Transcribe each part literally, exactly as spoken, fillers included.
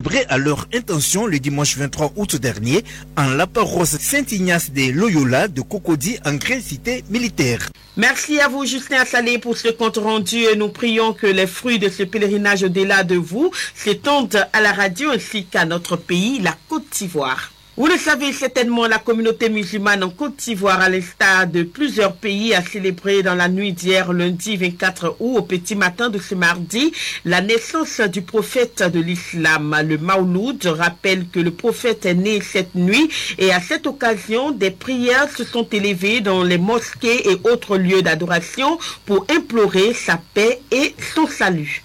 célébrés à leur intention le dimanche vingt-trois août dernier en la paroisse Saint-Ignace de Loyola de Cocody en Grande Cité militaire. Merci à vous Justin Assalé pour ce compte rendu. Nous prions que les fruits de ce pèlerinage au-delà de vous s'étendent à la radio ainsi qu'à notre pays, la Côte d'Ivoire. Vous le savez certainement, la communauté musulmane en Côte d'Ivoire, à l'instar de plusieurs pays, a célébré dans la nuit d'hier, lundi vingt-quatre août, au petit matin de ce mardi, la naissance du prophète de l'islam. Le Mawloud rappelle que le prophète est né cette nuit et à cette occasion, des prières se sont élevées dans les mosquées et autres lieux d'adoration pour implorer sa paix et son salut.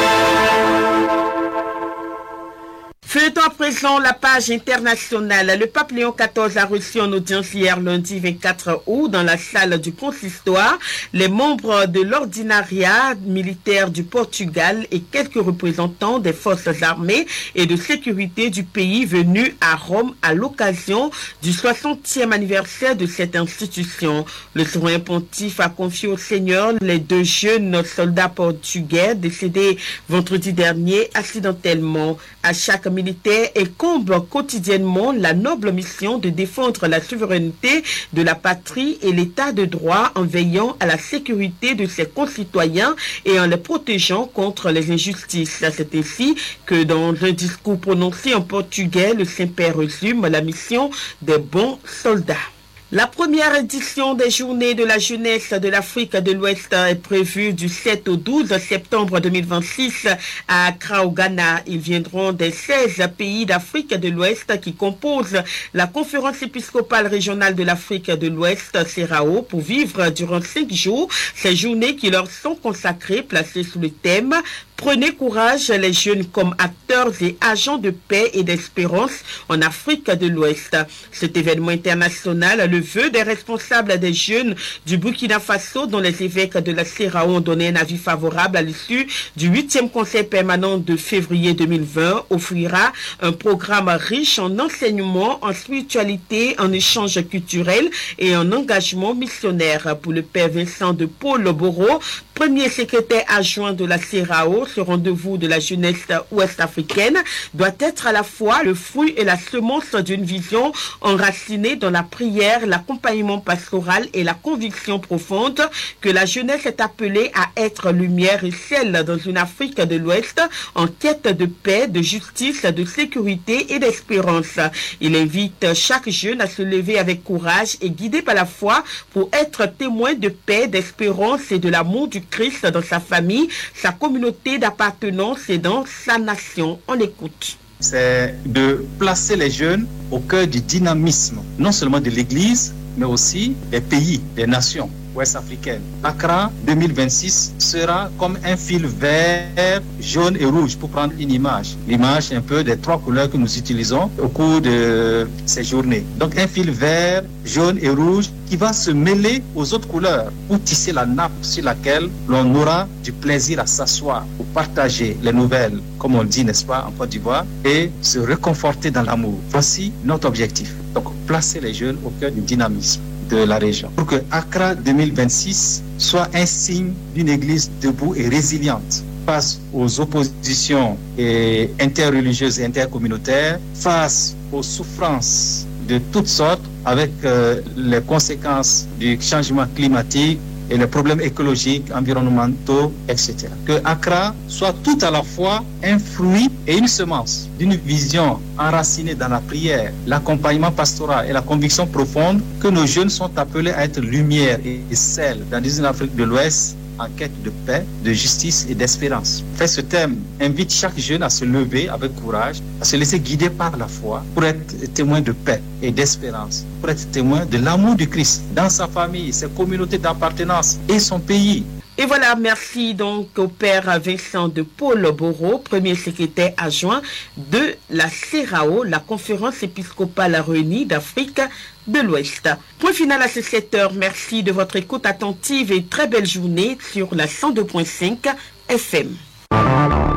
Faisons à présent la page internationale. Le pape Léon quatorze a reçu en audience hier lundi vingt-quatre août dans la salle du consistoire les membres de l'ordinariat militaire du Portugal et quelques représentants des forces armées et de sécurité du pays venus à Rome à l'occasion du soixantième anniversaire de cette institution. Le souverain pontife a confié au Seigneur les deux jeunes soldats portugais décédés vendredi dernier accidentellement. À chaque militaire incombe quotidiennement la noble mission de défendre la souveraineté de la patrie et l'état de droit en veillant à la sécurité de ses concitoyens et en les protégeant contre les injustices. C'est ainsi que dans un discours prononcé en portugais, le Saint-Père résume la mission des bons soldats. La première édition des Journées de la jeunesse de l'Afrique de l'Ouest est prévue du sept au douze septembre deux mille vingt-six à Accra au Ghana. Ils viendront des seize pays d'Afrique de l'Ouest qui composent la conférence épiscopale régionale de l'Afrique de l'Ouest, C E R A O, pour vivre durant cinq jours ces journées qui leur sont consacrées, placées sous le thème « Prenez courage, les jeunes comme acteurs et agents de paix et d'espérance en Afrique de l'Ouest ». Cet événement international, le vœu des responsables des jeunes du Burkina Faso, dont les évêques de la C E R A O ont donné un avis favorable à l'issue du huitième conseil permanent de février deux mille vingt, offrira un programme riche en enseignement, en spiritualité, en échanges culturels et en engagement missionnaire. Pour le père Vincent de Paul Boro, premier secrétaire adjoint de la C E R A O, ce rendez-vous de la jeunesse ouest-africaine doit être à la fois le fruit et la semence d'une vision enracinée dans la prière, l'accompagnement pastoral et la conviction profonde que la jeunesse est appelée à être lumière et sel dans une Afrique de l'Ouest en quête de paix, de justice, de sécurité et d'espérance. Il invite chaque jeune à se lever avec courage et guidé par la foi pour être témoin de paix, d'espérance et de l'amour du Christ dans sa famille, sa communauté d'appartenance et dans sa nation. On écoute. C'est de placer les jeunes au cœur du dynamisme, non seulement de l'Église, mais aussi des pays, des nations ouest-africaines. Accra deux mille vingt-six sera comme un fil vert, jaune et rouge, pour prendre une image. L'image un peu des trois couleurs que nous utilisons au cours de ces journées. Donc un fil vert, jaune et rouge qui va se mêler aux autres couleurs pour tisser la nappe sur laquelle l'on aura du plaisir à s'asseoir pour partager les nouvelles, comme on dit, n'est-ce pas, en Côte d'Ivoire, et se réconforter dans l'amour. Voici notre objectif. Donc placer les jeunes au cœur du dynamisme de la région, pour que Accra deux mille vingt-six soit un signe d'une église debout et résiliente face aux oppositions et interreligieuses et intercommunautaires, face aux souffrances de toutes sortes, avec euh, les conséquences du changement climatique et les problèmes écologiques, environnementaux, et cetera. Que Accra soit tout à la fois un fruit et une semence d'une vision enracinée dans la prière, l'accompagnement pastoral et la conviction profonde que nos jeunes sont appelés à être lumière et sel dans une Afrique de l'Ouest en quête de paix, de justice et d'espérance. En fait, ce thème invite chaque jeune à se lever avec courage, à se laisser guider par la foi pour être témoin de paix et d'espérance, pour être témoin de l'amour du Christ dans sa famille, ses communautés d'appartenance et son pays. Et voilà, merci donc au père Vincent de Paul Boro, premier secrétaire adjoint de la C E R A O, la conférence épiscopale réunie d'Afrique de l'Ouest. Point final à ces sept heures. Merci de votre écoute attentive et très belle journée sur la cent deux point cinq F M.